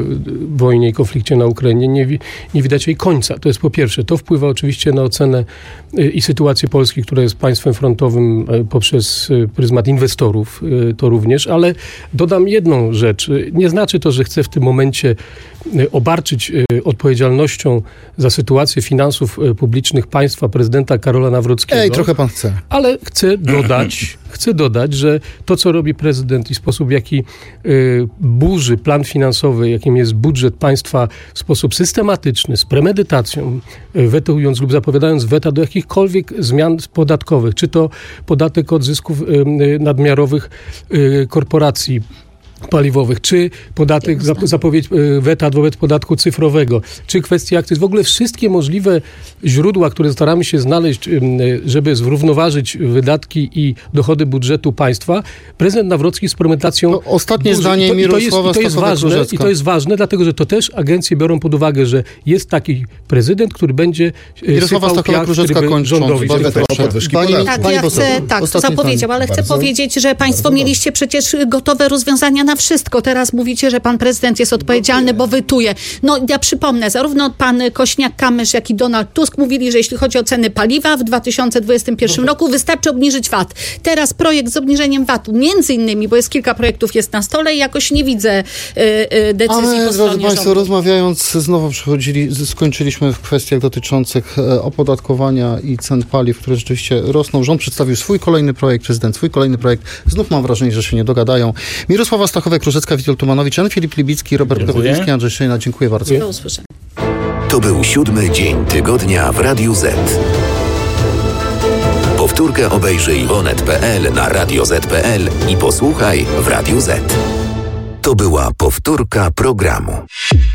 y, wojnie i konflikcie na Ukrainie, nie, wi- nie widać jej końca. To jest po pierwsze. To wpływa oczywiście na ocenę y, i sytuację Polski, która jest państwem frontowym y, poprzez y, pryzmat inwestorów, y, to również, ale dodam jedną rzecz. Y, Nie znaczy to, że chcę w tym momencie y, obarczyć y, odpowiedzialnością za sytuację finansów y, publicznych państwa prezydenta Karola Nawrockiego. Ej, trochę pan chce. Ale chcę dodać, chcę dodać, że to, co robi prezydent i sposób, w jaki y, burzy plan finansowy, jakim jest budżet państwa w sposób systematyczny, z premedytacją, y, wetoując lub zapowiadając weta do jakichkolwiek zmian podatkowych, czy to podatek od zysków y, y, nadmiarowych y, korporacji paliwowych, czy podatek, zap- zapowiedź y, weta wobec podatku cyfrowego, czy kwestie akcyz, w ogóle wszystkie możliwe źródła, które staramy się znaleźć, y, żeby zrównoważyć wydatki i dochody budżetu państwa, prezydent Nawrocki z premedytacją... To ostatnie burzy. zdanie I to, i to jest, Mirosława i to jest ważne, Stachowa-Różecka. I to jest ważne, dlatego, że to też agencje biorą pod uwagę, że jest taki prezydent, który będzie y, Mirosława sypał piach, Stachowa-Różecka który by kończąc. rządowi Bardzo sypał. proszę. podwyżki Pani- podatków. Tak, Pani ja poseł, chcę, tak, ostatnie zapowiedział, zdanie. ale chcę Bardzo- powiedzieć, że państwo mieliście przecież gotowe rozwiązania na wszystko. Teraz mówicie, że pan prezydent jest odpowiedzialny, bo wytuje. No ja przypomnę, zarówno pan Kośniak-Kamysz, jak i Donald Tusk mówili, że jeśli chodzi o ceny paliwa w dwa tysiące dwudziestym pierwszym roku, wystarczy obniżyć V A T. Teraz projekt z obniżeniem V A T-u, między innymi, bo jest kilka projektów jest na stole i jakoś nie widzę y, y, decyzji A my, po drodzy stronie Państwo, rządu. rozmawiając, znowu przechodzili, z- skończyliśmy w kwestiach dotyczących e, opodatkowania i cen paliw, które rzeczywiście rosną. Rząd przedstawił swój kolejny projekt, prezydent swój kolejny projekt. Znów mam wrażenie, że się nie dogadają. Mirosława Stachowa-Różecka, Witold Tumanowicz, Jan Filip Libicki, Robert Dziękuję. Kropiwnicki, Andrzej Szejna. Dziękuję bardzo. Do usłyszenia. To był siódmy dzień tygodnia w Radiu Z. Powtórka Powtórkę obejrzyj w onet kropka pe el, na radio zet kropka pe el i posłuchaj w Radiu Z. To była powtórka programu.